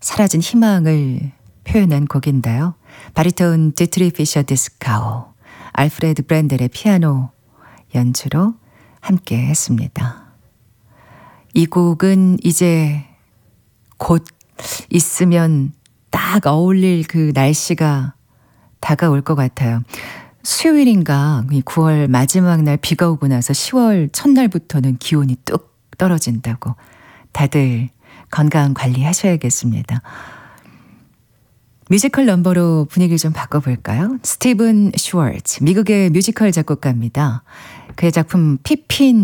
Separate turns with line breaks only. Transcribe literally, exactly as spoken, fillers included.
사라진 희망을 표현한 곡인데요. 바리톤 디트리 피셔 디스카우, 알프레드 브렌델의 피아노 연주로 함께 했습니다. 이 곡은 이제 곧 있으면 딱 어울릴 그 날씨가 다가올 것 같아요. 수요일인가 구월 마지막 날 비가 오고 나서 시월 첫날부터는 기온이 뚝 떨어진다고. 다들 건강 관리하셔야겠습니다. 뮤지컬 넘버로 분위기를 좀 바꿔볼까요? 스티븐 슈월츠, 미국의 뮤지컬 작곡가입니다. 그의 작품 피핀